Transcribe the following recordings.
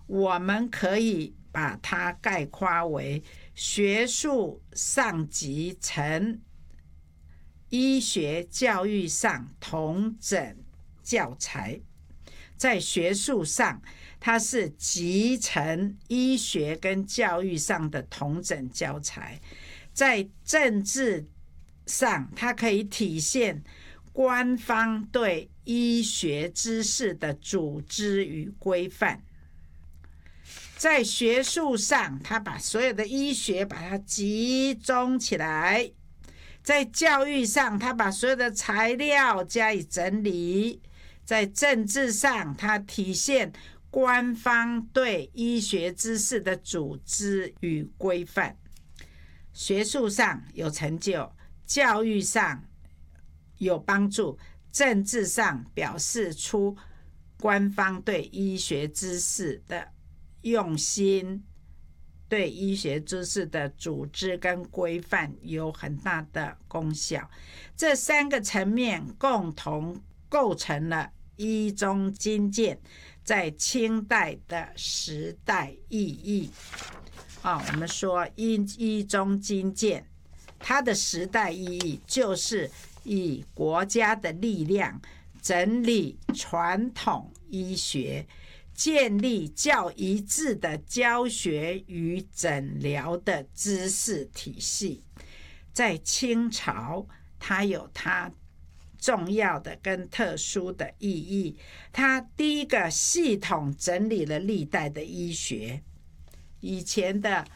我们可以把它概括为学术上集成医学教育上统整教材。在学术上，它是集成医学跟教育上的统整教材；在政治上，它可以体现官方对医学知识的组织与规范。在学术上，它把所有的医学把它集中起来；在教育上，它把所有的材料加以整理；在政治上，它体现官方对医学知识的组织与规范。学术上有成就，教育上有帮助，政治上表示出官方对医学知识的用心，对医学知识的组织跟规范有很大的功效。这3个层面共同构成了医中经鉴在清代的时代意义。我们说医中经鉴它的时代意义就是以国家的力量整理传统医学，建立较一致的教学与诊疗的知识体系。在清朝，它有它重要的跟特殊的意义。它第一个系统整理了历代的医学。以前的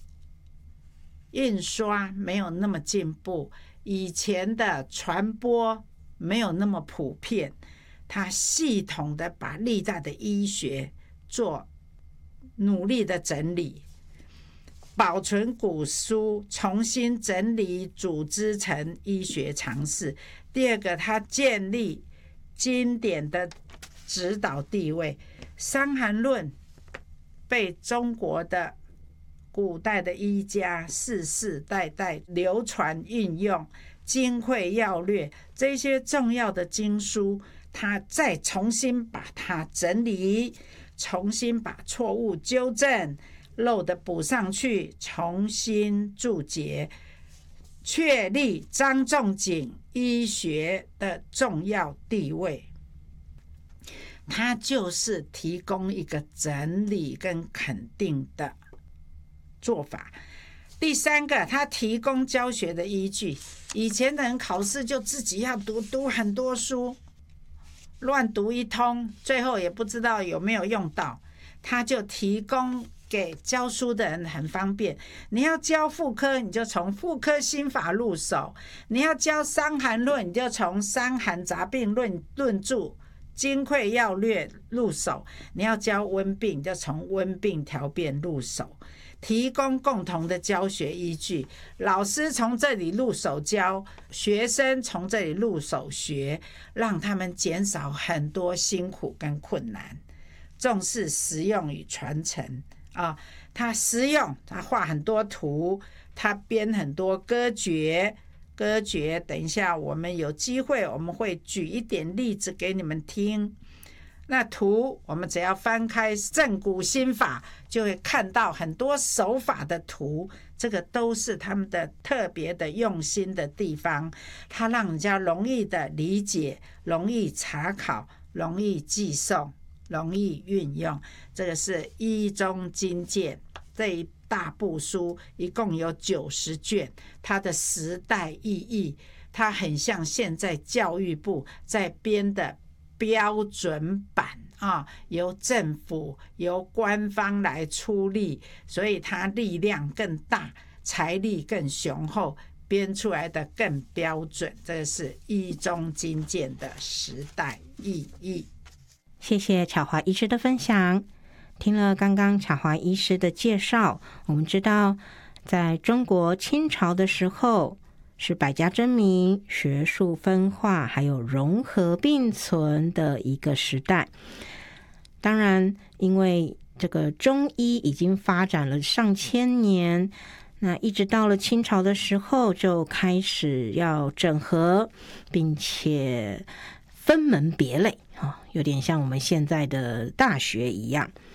印刷没有那么进步，以前的传播没有那么普遍，它系统的把历代的医学做努力的整理，保存古书，重新整理组织成医学常识。第二个，它建立经典的指导地位。伤寒论被中国的古代的医家世世代代流传运用，经会要略这些重要的经书，他再重新把它整理，重新把错误纠正，漏的补上去，重新注解，确立张仲景医学的重要地位。它就是提供一个整理跟肯定的做法。第3个，它提供教学的依据。以前的人考试就自己要读很多书，乱读一通，最后也不知道有没有用到。它就提供给教书的人很方便。你要教妇科，你就从妇科心法入手；你要教伤寒论，你就从伤寒杂病论著经会要略入手；你要教温病，就从温病条辨入手。提供共同的教学依据，老师从这里入手教，学生从这里入手学，让他们减少很多辛苦跟困难。重视实用与传承他实用，他画很多图，他编很多歌诀。等一下我们有机会我们会举一点例子给你们听。那图我们只要翻开正骨心法，就会看到很多手法的图，这个都是他们的特别的用心的地方，它让人家容易的理解，容易查考，容易记诵，容易运用。这个是医中经鉴这一大部书，一共有90卷，它的时代意义，它很像现在教育部在编的标准版由政府由官方来出力，所以它力量更大，财力更雄厚，编出来的更标准。这是医中经鉴的时代意义。 谢谢巧华医师的分享。听了刚刚巧华医师的介绍，我们知道在中国清朝的时候是百家争鸣，学术分化还有融合并存的一个时代。当然因为这个中医已经发展了上千年，那一直到了清朝的时候就开始要整合，并且分门别类有点像我们现在的大学一样。